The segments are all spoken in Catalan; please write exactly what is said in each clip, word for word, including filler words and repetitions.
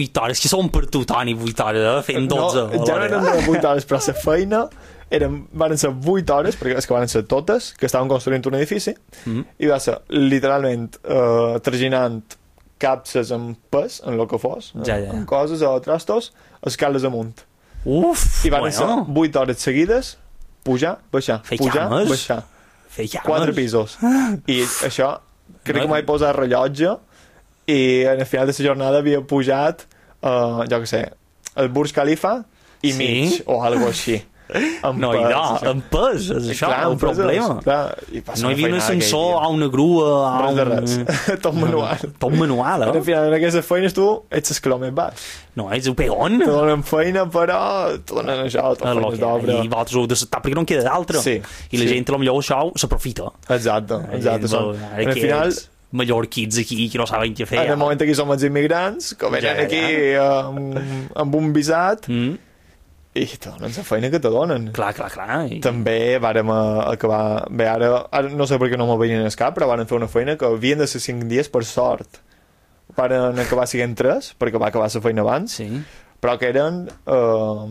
vuit hores, que són per tu, Toni, vuit hores, eh? Fent dotze. No, ja no eren de vuit hores, però la feina eren, van ser vuit hores, perquè és que van ser totes, que estaven construint un edifici, mm. i va ser literalment eh, traginant capses amb pes, en el que fos, ja, ja. amb coses o trastos, escales amunt. Uf, I van bueno. ser vuit hores seguides, pujar, baixar, Fer pujar, cames. baixar. Fer cames. Quatre pisos. I això, crec no. que m'he posat rellotge, i en el final de la jornada havia pujat, uh, jo què sé, el Burj Khalifa i sí? mig, o algo així. Amb no, pes, no, amb pes, és això, clar, el problema. Clar, no hi havia un ascensor, a una grua, a res un... de res. Tot manual. Tot manual, eh? Al final, en aquestes feines tu ets l'escaló més baix. No, ets un peón. Te donen feina, però te donen això, tot feines d'obra. I vosaltres ho heu d'acceptar perquè no en queda d'altra. Sí. I la sí. gent, potser això s'aprofita. Exacte, exacte. Són, en el final... mallorquins aquí que no saben què fer. En el moment aquí som els immigrants, que venen ja, aquí ja. Amb, amb un visat, mm. i te donen la feina que te donen. Clar, clar, clar. I... També vàrem acabar... Bé, ara, ara no sé per què no m'ho veien al cap, però van fer una feina que havien de ser cinc dies per sort. Van acabar siguent tres, perquè va acabar la feina abans, sí. però que eren uh,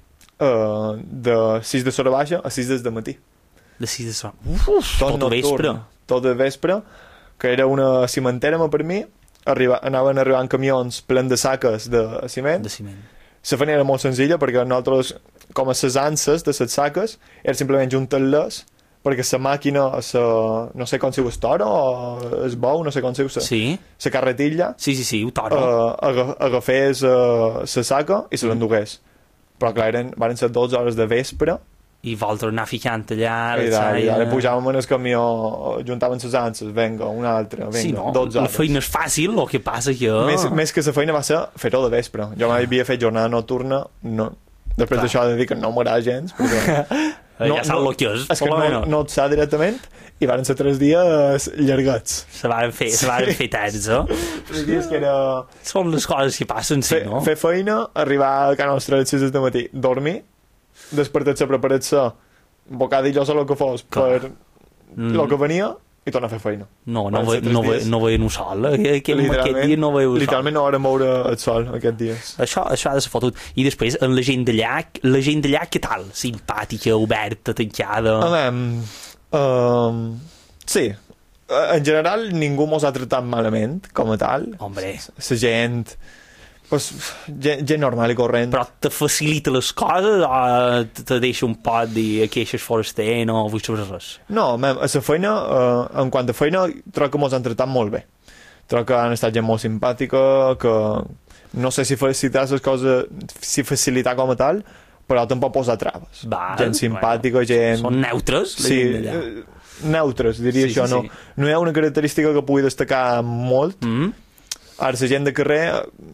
uh, de sis de l'hora baixa a sis de matí. De sis de l'hora... Uf, tot, tot vespre. Tot el vespre, que era una cimentera per mi, arriba, anaven arribant camions plens de saques de ciment. De ciment. La feina era molt senzilla perquè nosaltres, com a les anses de les saques, era simplement juntar-les perquè la màquina, sa, no sé com si ho és toro o es bou, no sé com si ho és sí. la carretilla, sí, sí, sí, ho toro. Uh, agaf, agafés la uh, saca i se mm. l'endugués. Però clar, eren, van ser dotze hores de vespre i vosaltres anar ficant allà i ara pujàvem en el camió, juntaven les anses, venga, una altra, venga, sí, no, dotze hores. La feina és fàcil, el que passa que... Més, més que la feina va ser fer-ho de vespre. Jo ja. m'havia fet jornada nocturna, no. Després d'això de dir que no m'agrada gens, perquè... no, ja saps no, el que és. És que no, no et sap directament, i van ser tres dies llargats. Se van fer, se van fer tants, eh? Tres dies que era... Són les coses que passen, sí, fer, no? Fer feina, arribar a casa nostra a les sis del matí, dormir, despertar-se, preparar-se, bocadillos o el que fos, clar. Per mm. el que venia, i tornar a fer feina. No, no, ve, no, ve, no veien un sol. Aquest, aquest dia no veien un sol. Literalment no van moure el sol aquests dies. Això, això ha de ser fotut. I després, en la gent d'allà, la gent d'allà, què tal? Simpàtica, oberta, tancada... A veure, um, sí. En general, ningú mos ha tratat malament, com a tal. Hombre. La gent... Pues, gent, gent normal i corrent. Però te facilita les coses o te deixa un pot dir que això és foraster, no vull saber res? No, a la feina, uh, en quant a feina, trobo que mos han tratat molt bé. Trobo que han estat gent molt simpàtica, que no sé si facilitar les coses, si facilitar com a tal, però tampoc posar traves. Va, gent simpàtica, bueno, gent... Són neutres? Sí, neutres, diria sí, això, sí, no. Sí. No hi ha una característica que pugui destacar molt. Mm. Ara, la gent de carrer...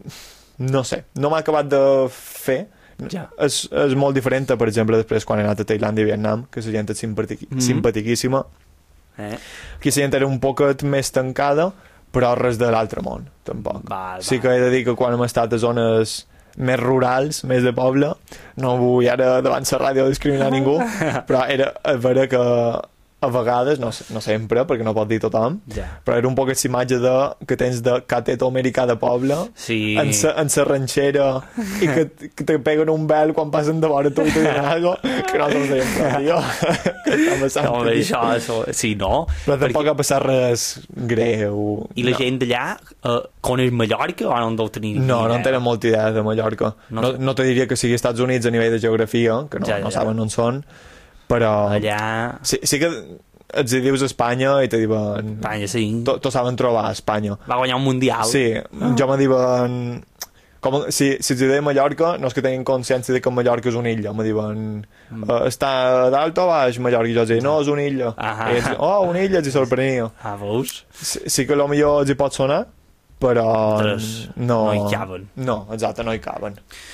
No sé, no m'ha acabat de fer. Ja. És, és molt diferent, per exemple, després quan he anat a Tailàndia i Vietnam, que la gent és simpatiqui mm. simpatiquíssima. Eh? Aquí la gent era un poquet més tancada, però res de l'altre món, tampoc. Val, sí val. que he de dir que quan hem estat a zones més rurals, més de poble, no vull ara davant la ràdio discriminar ningú, però era a veure que a vegades, no, no sempre, perquè no pot dir tothom, ja. Però era un poc aquesta imatge de, que tens de cateto americà de poble, sí. en sa ranxera, i que, que te peguen un bel quan passen de vora tu i te diuen algo, que no se'ls deien, però tio, que està passant no, aquí. Això, això, sí, no? Però tampoc perquè... ha passat res greu. I la no. gent d'allà, uh, coneix Mallorca o no en deu tenir no, idea? No en tenen molta idea de Mallorca. No, no, no te diria que sigui Estats Units a nivell de geografia, que no, ja, ja. no saben on són, però... Allà... Sí, sí que els hi dius a Espanya i te diuen... Espanya, sí. T'ho saben trobar a Espanya. Va guanyar un mundial. Sí, oh. Jo me diuen... Com, si, si els deia Mallorca, no és que tinguin consciència de que Mallorca és una illa. Me diuen, mm. uh, està dalt o baix Mallorca? I jo els dic, no, és una illa. Ah, I ells diuen, oh, una illa, els hi sorprenia. Ah, veus? Sí, sí que potser els hi pot sonar, però... Tres. No, no hi caben. No, exacte, no hi caben.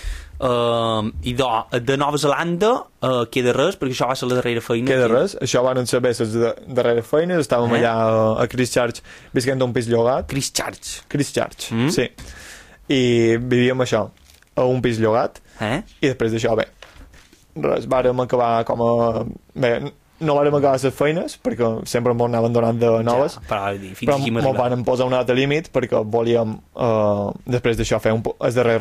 Uh, i de, de Nova Zelanda uh, queda res, perquè això va ser la darrera feina. Queda que... res, això van ser les de, darrere feines, estàvem eh? allà a, a Christchurch visquent un pis llogat. Christchurch? Christchurch, mm? sí. I vivíem això, a un pis llogat, eh? I després d'això, bé, res, vàrem acabar com a... Bé, no vàrem acabar les feines, perquè sempre em anaven donant de noves, ja, però, però m'ho van posar un altre límit, perquè volíem, uh, després d'això, fer un, el darrer